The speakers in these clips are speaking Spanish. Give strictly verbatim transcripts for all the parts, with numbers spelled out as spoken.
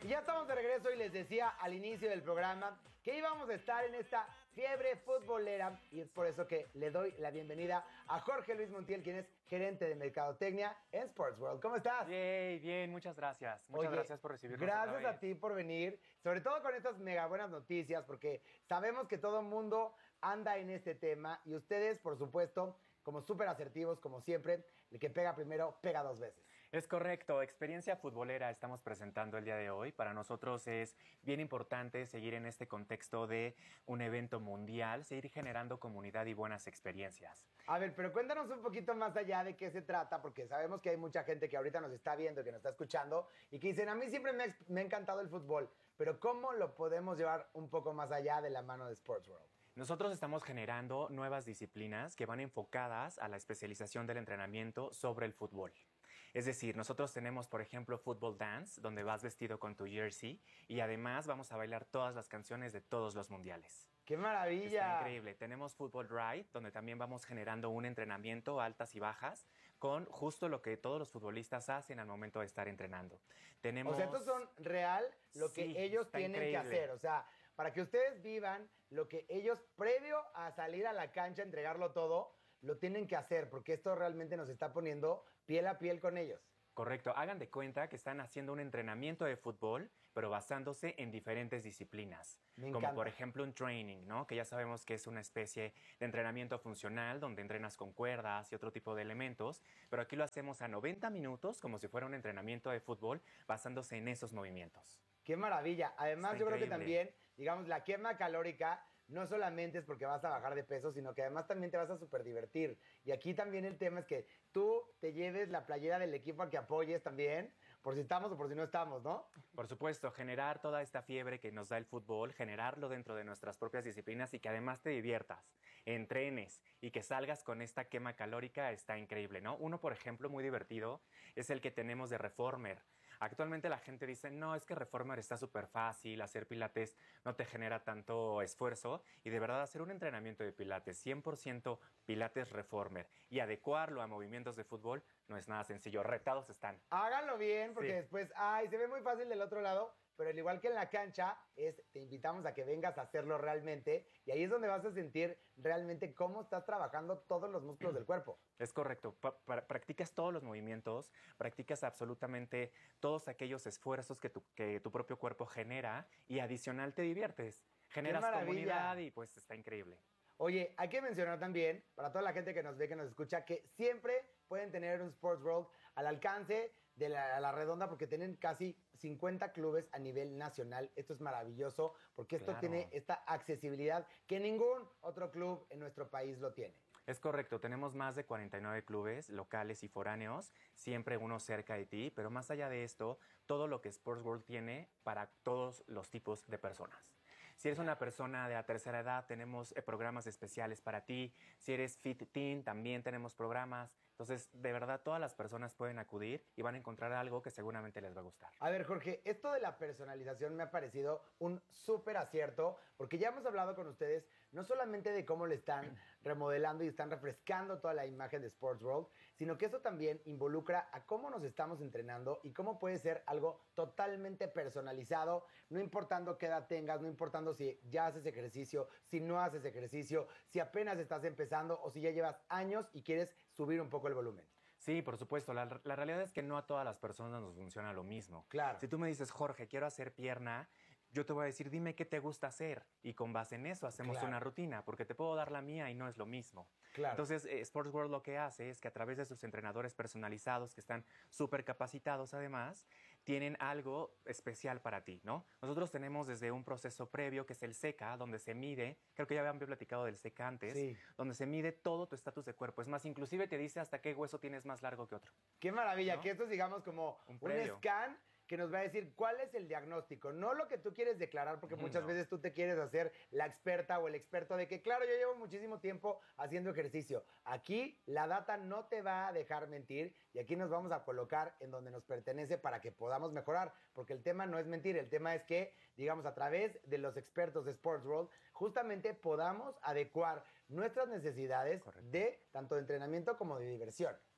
Y ya estamos de regreso y les decía al inicio del programa que íbamos a estar en esta fiebre futbolera y es por eso que le doy la bienvenida a Jorge Luis Montiel, quien es gerente de Mercadotecnia en Sports World. ¿Cómo estás? Bien, bien, muchas gracias. Muchas Oye, gracias por recibirnos. Gracias a ti por venir, sobre todo con estas mega buenas noticias, porque sabemos que todo el mundo anda en este tema y ustedes, por supuesto, como súper asertivos, como siempre, el que pega primero, pega dos veces. Es correcto, experiencia futbolera estamos presentando el día de hoy. Para nosotros es bien importante seguir en este contexto de un evento mundial, seguir generando comunidad y buenas experiencias. A ver, pero cuéntanos un poquito más allá de qué se trata, porque sabemos que hay mucha gente que ahorita nos está viendo, que nos está escuchando, y que dicen, a mí siempre me ha, me ha encantado el fútbol, pero ¿cómo lo podemos llevar un poco más allá de la mano de Sports World? Nosotros estamos generando nuevas disciplinas que van enfocadas a la especialización del entrenamiento sobre el fútbol. Es decir, nosotros tenemos, por ejemplo, Football Dance, donde vas vestido con tu jersey y además vamos a bailar todas las canciones de todos los mundiales. ¡Qué maravilla! Está increíble. Tenemos Football Ride, donde también vamos generando un entrenamiento, altas y bajas, con justo lo que todos los futbolistas hacen al momento de estar entrenando. Tenemos... O sea, estos son real lo que Sí, ellos está tienen increíble. que hacer. O sea, para que ustedes vivan lo que ellos, previo a salir a la cancha, a entregarlo todo, lo tienen que hacer, porque esto realmente nos está poniendo piel a piel con ellos. Correcto. Hagan de cuenta que están haciendo un entrenamiento de fútbol, pero basándose en diferentes disciplinas. Me como encanta. por ejemplo un training, ¿no? Que ya sabemos que es una especie de entrenamiento funcional donde entrenas con cuerdas y otro tipo de elementos, pero aquí lo hacemos a noventa minutos como si fuera un entrenamiento de fútbol basándose en esos movimientos. ¡Qué maravilla! Además, Está yo creo que increíble. también, digamos, la quema calórica no solamente es porque vas a bajar de peso, sino que además también te vas a súper divertir. Y aquí también el tema es que tú te lleves la playera del equipo a que apoyes también, por si estamos o por si no estamos, ¿no? Por supuesto, generar toda esta fiebre que nos da el fútbol, generarlo dentro de nuestras propias disciplinas y que además te diviertas, entrenes y que salgas con esta quema calórica está increíble, ¿no? Uno, por ejemplo, muy divertido es el que tenemos de Reformer. Actualmente la gente dice, no, es que Reformer está súper fácil, hacer pilates no te genera tanto esfuerzo y de verdad hacer un entrenamiento de pilates, cien por ciento pilates Reformer y adecuarlo a movimientos de fútbol no es nada sencillo, retados están. Háganlo bien, porque Sí. después, ay, se ve muy fácil del otro lado, pero al igual que en la cancha, es, te invitamos a que vengas a hacerlo realmente y ahí es donde vas a sentir realmente cómo estás trabajando todos los músculos del cuerpo. Es correcto, Pa- pa- practicas todos los movimientos, practicas absolutamente todos aquellos esfuerzos que tu, que tu propio cuerpo genera y adicional te diviertes, generas maravilla! comunidad y pues está increíble. Oye, hay que mencionar también, para toda la gente que nos ve, que nos escucha, que siempre pueden tener un Sports World al alcance de la, a la redonda porque tienen casi cincuenta clubes a nivel nacional. Esto es maravilloso porque esto Claro. tiene esta accesibilidad que ningún otro club en nuestro país lo tiene. Es correcto, tenemos más de cuarenta y nueve clubes locales y foráneos, siempre uno cerca de ti, pero más allá de esto, todo lo que Sports World tiene para todos los tipos de personas. Si eres una persona de la tercera edad, tenemos eh, programas especiales para ti. Si eres Fit Teen, también tenemos programas. Entonces, de verdad, todas las personas pueden acudir y van a encontrar algo que seguramente les va a gustar. A ver, Jorge, esto de la personalización me ha parecido un súper acierto, porque ya hemos hablado con ustedes no solamente de cómo le están remodelando y están refrescando toda la imagen de Sports World, sino que eso también involucra a cómo nos estamos entrenando y cómo puede ser algo totalmente personalizado, no importando qué edad tengas, no importando si ya haces ejercicio, si no haces ejercicio, si apenas estás empezando o si ya llevas años y quieres subir un poco el volumen. Sí, por supuesto. La, la realidad es que no a todas las personas nos funciona lo mismo. Claro. Si tú me dices, Jorge, quiero hacer pierna, yo te voy a decir, dime qué te gusta hacer. Y con base en eso hacemos Claro. una rutina, porque te puedo dar la mía y no es lo mismo. Claro. Entonces, eh, Sports World lo que hace es que a través de sus entrenadores personalizados, que están súper capacitados además, tienen algo especial para ti, ¿no? Nosotros tenemos desde un proceso previo, que es el SECA, donde se mide, creo que ya habían platicado del SECA antes, Sí. donde se mide todo tu estatus de cuerpo. Es más, inclusive te dice hasta qué hueso tienes más largo que otro. Qué maravilla, ¿No? que esto es, digamos, como Un un, previo. scan que nos va a decir cuál es el diagnóstico, no lo que tú quieres declarar, porque muchas No. veces tú te quieres hacer la experta o el experto de que, claro, yo llevo muchísimo tiempo haciendo ejercicio. Aquí la data no te va a dejar mentir y aquí nos vamos a colocar en donde nos pertenece para que podamos mejorar, porque el tema no es mentir, el tema es que, digamos, a través de los expertos de Sports World, justamente podamos adecuar nuestras necesidades Correcto. de tanto de entrenamiento como de diversión.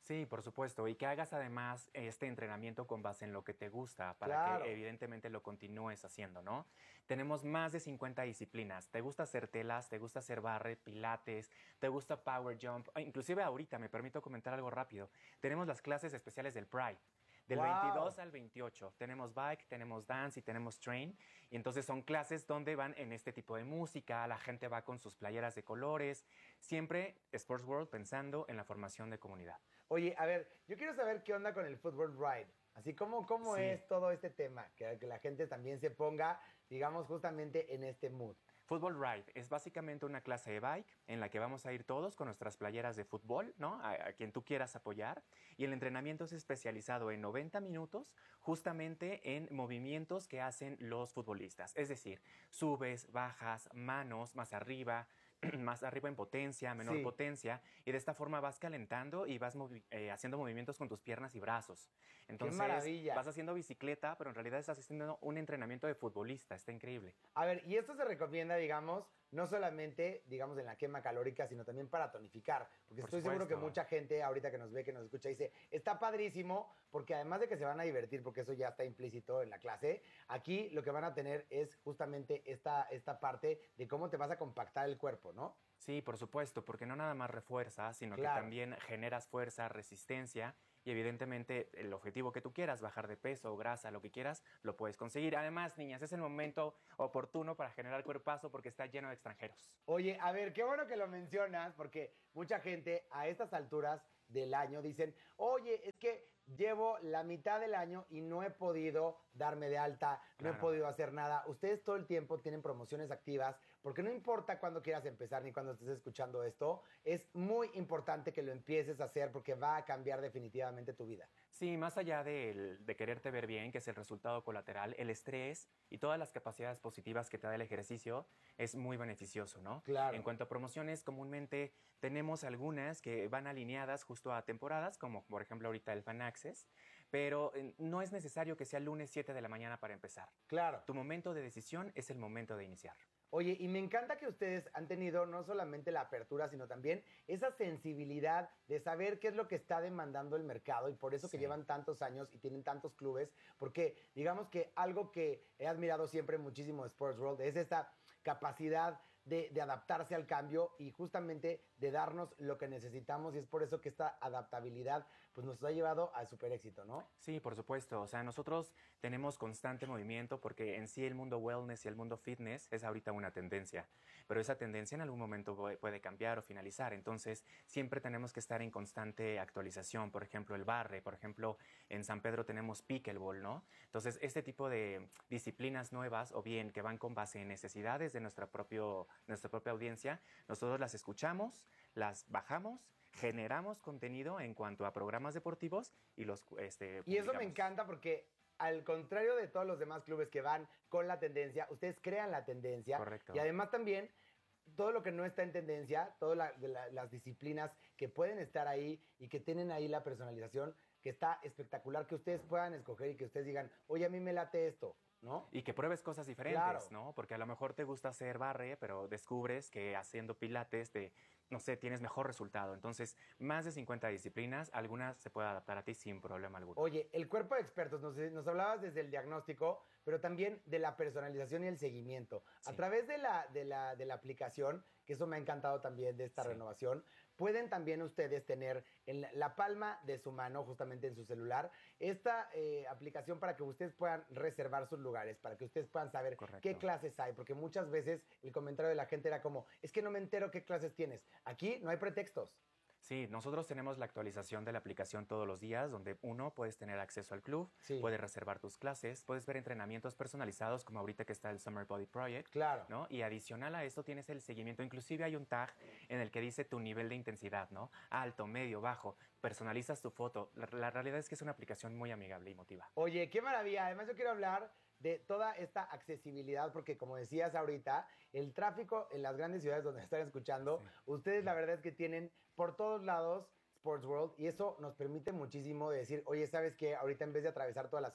Sí, por supuesto, y que hagas además este entrenamiento con base en lo que te gusta, para Claro. que evidentemente lo continúes haciendo, ¿no? Tenemos más de cincuenta disciplinas. ¿Te gusta hacer telas? ¿Te gusta hacer barre, pilates? ¿Te gusta power jump? Ah, inclusive ahorita, me permito comentar algo rápido. Tenemos las clases especiales del Pride. Del Wow. veintidós al veintiocho tenemos bike, tenemos dance y tenemos train. Y entonces son clases donde van en este tipo de música, la gente va con sus playeras de colores. Siempre Sports World pensando en la formación de comunidad. Oye, a ver, yo quiero saber qué onda con el Football Ride. Así como cómo Sí. es todo este tema, que, que la gente también se ponga, digamos, justamente en este mood. Football Ride es básicamente una clase de bike en la que vamos a ir todos con nuestras playeras de fútbol, ¿no? A, a quien tú quieras apoyar. Y el entrenamiento es especializado en noventa minutos, justamente en movimientos que hacen los futbolistas. Es decir, subes, bajas, manos, más arriba, más arriba en potencia, menor Sí. potencia, y de esta forma vas calentando y vas movi eh, haciendo movimientos con tus piernas y brazos. Entonces, maravilla! vas haciendo bicicleta, pero en realidad estás haciendo un entrenamiento de futbolista. Está increíble. A ver, y esto se recomienda, digamos, no solamente, digamos, en la quema calórica, sino también para tonificar. Porque Por estoy seguro que supuesto. mucha gente ahorita que nos ve, que nos escucha, dice, está padrísimo, porque además de que se van a divertir, porque eso ya está implícito en la clase, aquí lo que van a tener es justamente esta, esta parte de cómo te vas a compactar el cuerpo, ¿no? Sí, por supuesto, porque no nada más refuerzas, sino Claro. que también generas fuerza, resistencia y evidentemente el objetivo que tú quieras, bajar de peso o grasa, lo que quieras, lo puedes conseguir. Además, niñas, es el momento oportuno para generar cuerpazo porque está lleno de extranjeros. Oye, a ver, qué bueno que lo mencionas, porque mucha gente a estas alturas del año dicen, oye, es que llevo la mitad del año y no he podido darme de alta, no he Claro. podido hacer nada. Ustedes todo el tiempo tienen promociones activas, porque no importa cuándo quieras empezar ni cuándo estés escuchando esto, es muy importante que lo empieces a hacer porque va a cambiar definitivamente tu vida. Sí, más allá del- de quererte ver bien, que es el resultado colateral, el estrés y todas las capacidades positivas que te da el ejercicio es muy beneficioso, ¿no? Claro. En cuanto a promociones, comúnmente tenemos algunas que van alineadas justo a temporadas, como por ejemplo ahorita el Fan Access, pero eh, no es necesario que sea lunes siete de la mañana para empezar. Claro. Tu momento de decisión es el momento de iniciar. Oye, y me encanta que ustedes han tenido no solamente la apertura, sino también esa sensibilidad de saber qué es lo que está demandando el mercado y por eso que Sí. llevan tantos años y tienen tantos clubes, porque digamos que algo que he admirado siempre muchísimo de Sports World es esta capacidad de, de adaptarse al cambio y justamente de darnos lo que necesitamos y es por eso que esta adaptabilidad pues nos ha llevado al super éxito, ¿no? Sí, por supuesto. O sea, nosotros tenemos constante movimiento porque en sí el mundo wellness y el mundo fitness es ahorita una tendencia, pero esa tendencia en algún momento puede- puede cambiar o finalizar. Entonces, siempre tenemos que estar en constante actualización. Por ejemplo, el barre, por ejemplo, en San Pedro tenemos pickleball, ¿no? Entonces, este tipo de disciplinas nuevas o bien que van con base en necesidades de nuestra, propio, nuestra propia audiencia, nosotros las escuchamos, las bajamos, generamos contenido en cuanto a programas deportivos y los este, Y eso me publicamos. encanta porque al contrario de todos los demás clubes que van con la tendencia, ustedes crean la tendencia. Correcto. Y además también todo lo que no está en tendencia, todas la, de la- las disciplinas que pueden estar ahí y que tienen ahí la personalización, que está espectacular, que ustedes puedan escoger y que ustedes digan, oye, a mí me late esto, ¿no? Y que pruebes cosas diferentes, Claro. ¿no? Porque a lo mejor te gusta hacer barre, pero descubres que haciendo pilates te, no sé, tienes mejor resultado. Entonces, más de cincuenta disciplinas, algunas se pueden adaptar a ti sin problema alguno. Oye, el cuerpo de expertos, nos, nos hablabas desde el diagnóstico, pero también de la personalización y el seguimiento. A Sí. través de la, de, la, de la aplicación, que eso me ha encantado también de esta Sí. renovación, pueden también ustedes tener en la, la palma de su mano, justamente en su celular, esta eh, aplicación para que ustedes puedan reservar sus lugares, para que ustedes puedan saber Correcto. qué clases hay, porque muchas veces el comentario de la gente era como, es que no me entero qué clases tienes. Aquí no hay pretextos. Sí, nosotros tenemos la actualización de la aplicación todos los días, donde uno puedes tener acceso al club, Sí. puedes reservar tus clases, puedes ver entrenamientos personalizados, como ahorita que está el Summer Body Project. Claro. ¿No? Y adicional a esto tienes el seguimiento. Inclusive hay un tag en el que dice tu nivel de intensidad, ¿no? Alto, medio, bajo. Personalizas tu foto. La, la realidad es que es una aplicación muy amigable y emotiva. Oye, qué maravilla. Además, yo quiero hablar de toda esta accesibilidad, porque como decías ahorita, el tráfico en las grandes ciudades donde están escuchando, Sí. ustedes la verdad es que tienen por todos lados Sports World y eso nos permite muchísimo de decir, oye, ¿sabes qué? Ahorita en vez de atravesar toda la ciudad,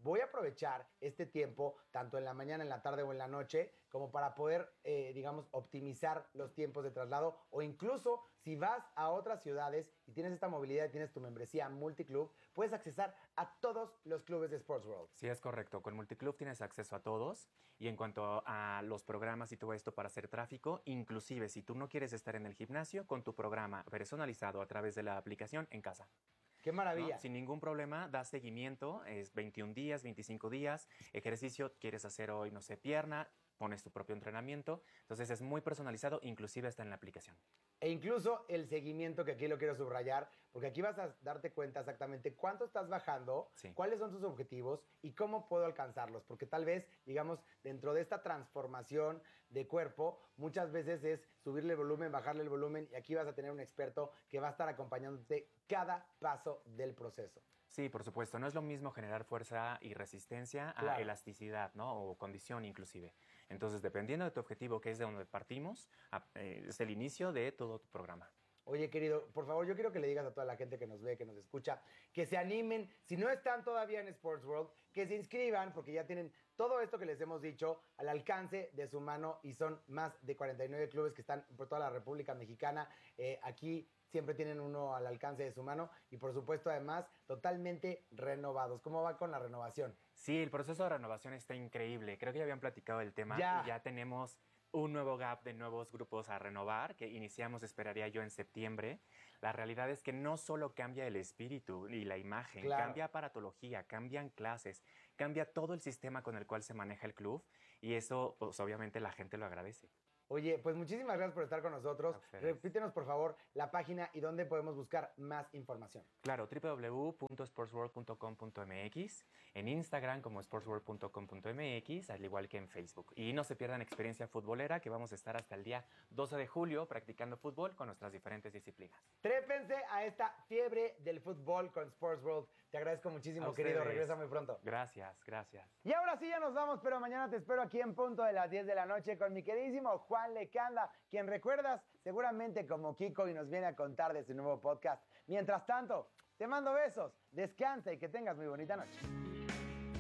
voy a aprovechar este tiempo, tanto en la mañana, en la tarde o en la noche, como para poder, eh, digamos, optimizar los tiempos de traslado, o incluso si vas a otras ciudades y tienes esta movilidad y tienes tu membresía Multiclub, puedes accesar a todos los clubes de Sports World. Sí, es correcto. Con Multiclub tienes acceso a todos y en cuanto a los programas y todo esto para hacer tráfico, inclusive si tú no quieres estar en el gimnasio, con tu programa personalizado a través de la aplicación en casa. ¡Qué maravilla! ¿No? Sin ningún problema, das seguimiento, es veintiún días, veinticinco días, ejercicio, quieres hacer hoy, no sé, pierna, pones tu propio entrenamiento, entonces es muy personalizado, inclusive está en la aplicación. E incluso el seguimiento, que aquí lo quiero subrayar, porque aquí vas a darte cuenta exactamente cuánto estás bajando, Sí. cuáles son tus objetivos y cómo puedo alcanzarlos. Porque tal vez, digamos, dentro de esta transformación de cuerpo, muchas veces es subirle el volumen, bajarle el volumen, y aquí vas a tener un experto que va a estar acompañándote cada paso del proceso. Sí, por supuesto. No es lo mismo generar fuerza y resistencia a Claro. elasticidad, ¿no? O condición inclusive. Entonces, dependiendo de tu objetivo, que es de donde partimos, a- eh, es el inicio de todo tu programa. Oye, querido, por favor, yo quiero que le digas a toda la gente que nos ve, que nos escucha, que se animen, si no están todavía en Sports World, que se inscriban, porque ya tienen todo esto que les hemos dicho al alcance de su mano, y son más de cuarenta y nueve clubes que están por toda la República Mexicana. Eh, aquí siempre tienen uno al alcance de su mano y, por supuesto, además, totalmente renovados. ¿Cómo va con la renovación? Sí, el proceso de renovación está increíble. Creo que ya habían platicado del tema. Ya. Y ya tenemos un nuevo gap de nuevos grupos a renovar, que iniciamos, esperaría yo, en septiembre. La realidad es que no solo cambia el espíritu y la imagen, Claro. cambia aparatología, cambian clases, cambia todo el sistema con el cual se maneja el club y eso, pues obviamente la gente lo agradece. Oye, pues muchísimas gracias por estar con nosotros. A ustedes. Repítenos, por favor, la página y dónde podemos buscar más información. Claro, w w w punto sportsworld punto com punto m x, en Instagram como sportsworld punto com punto m x, al igual que en Facebook. Y no se pierdan experiencia futbolera, que vamos a estar hasta el día doce de julio practicando fútbol con nuestras diferentes disciplinas. Trépense a esta fiebre del fútbol con Sports World. Te agradezco muchísimo, A querido. ustedes. Regresa muy pronto. Gracias, gracias. Y ahora sí ya nos vamos, pero mañana te espero aquí en punto de las diez de la noche con mi queridísimo Juan Lecanda, quien recuerdas seguramente como Kiko y nos viene a contar de su nuevo podcast. Mientras tanto, te mando besos, descansa y que tengas muy bonita noche.